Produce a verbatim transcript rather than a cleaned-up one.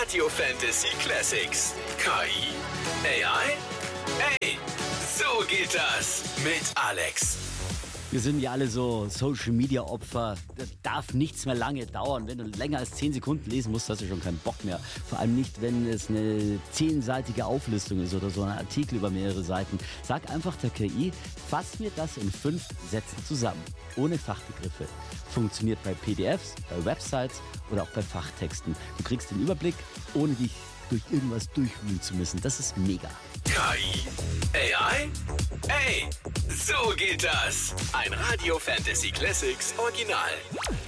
Radio Fantasy Classics. K I? A I? Hey, so geht das mit Alex. Wir sind ja alle so Social-Media-Opfer. Das darf nichts mehr lange dauern. Wenn du länger als zehn Sekunden lesen musst, hast du schon keinen Bock mehr. Vor allem nicht, wenn es eine zehnseitige Auflistung ist oder so ein Artikel über mehrere Seiten. Sag einfach der K I, fass mir das in fünf Sätzen zusammen. Ohne Fachbegriffe. Funktioniert bei P D Fs, bei Websites oder auch bei Fachtexten. Du kriegst den Überblick, ohne dich durch irgendwas durchwühlen zu müssen. Das ist mega. K I? A I? Hey, so geht das. Ein Radio Fantasy Classics Original.